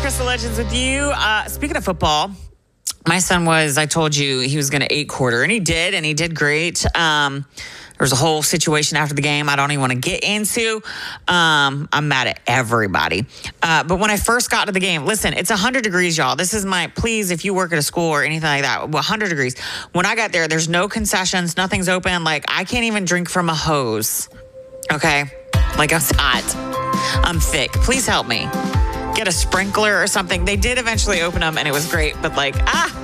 Crystal Legends with you. Speaking of football, my son I told you he was going to 8-quarter, and he did great. There was a whole situation after the game I don't even want to get into. I'm mad at everybody. But when I first got to the game, listen, it's 100 degrees, y'all. This is please, if you work at a school or anything like that, 100 degrees. When I got there, there's no concessions. Nothing's open. Like, I can't even drink from a hose. Okay? Like, I'm hot. I'm thick. Please help me. Get a sprinkler or something. They did eventually open them, and it was great. But